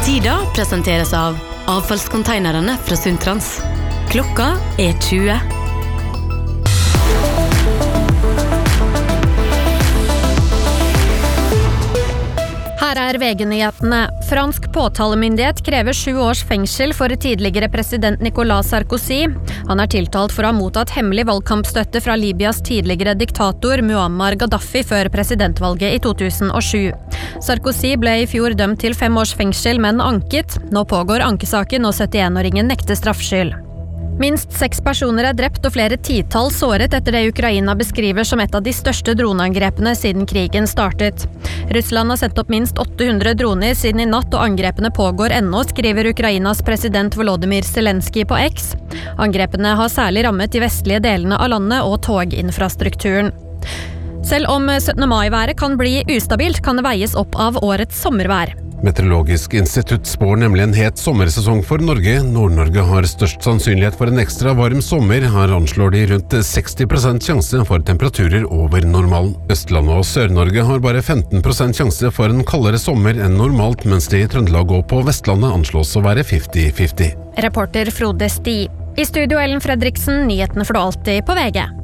Tida presenteres av avfallskonteinerne fra Sundtrans. Klokka 20. Her VG-nyhetene. Fransk påtalemyndighet krever 7 års fengsel for tidligere president Nicolas Sarkozy. Han tiltalt for å ha mottatt hemmelig valgkampstøtte fra Libyas tidligere diktator Muammar Gaddafi før presidentvalget i 2007. Sarkozy ble i fjor dømt til 5 års fengsel, men anket. Nå pågår ankesaken, og 71-åringen nekter straffskyld. Minst 6 personer drept og flere titall såret etter det Ukraina beskriver som et av de største droneangrepene siden krigen startet. Russland har sendt opp minst 800 droner siden i natt, og angrepene pågår ennå, skriver Ukrainas president Volodymyr Zelensky på X. Angrepene har særlig rammet de vestlige delene av landet og toginfrastrukturen. Selv om 17. mai-været kan bli ustabilt, kan det veies opp av årets sommervær. Meteorologisk institutt spår nemlig en het sommersesong for Norge. Nord-Norge har størst sannsynlighet for en ekstra varm sommer. Her anslår de rundt 60% sjanse for temperaturer over normalen. Østlandet og Sør-Norge har bare 15% sjanse for en kaldere sommer enn normalt, mens det i Trøndelag og på Vestlandet anslås å være 50-50. Reporter Frode Sti. I studio Ellen Fredriksen, nyhetene får du alltid på VG.